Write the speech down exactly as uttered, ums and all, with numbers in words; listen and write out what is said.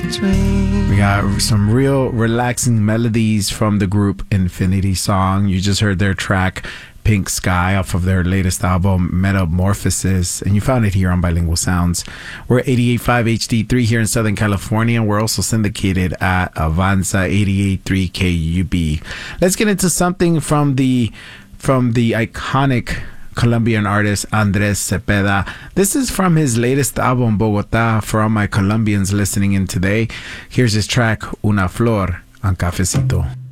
We got some real relaxing melodies from the group Infinity Song. You just heard their track Pink Sky off of their latest album Metamorphosis, and you found it here on Bilingual Sounds. We're eighty-eight point five H D three here in Southern California, and we're also syndicated at Avanza eighty-eight point three K U B. Let's get into something from the from the iconic Colombian artist Andres Cepeda. This is from his latest album, Bogotá, for all my Colombians listening in today. Here's his track, Una Flor, on Cafecito.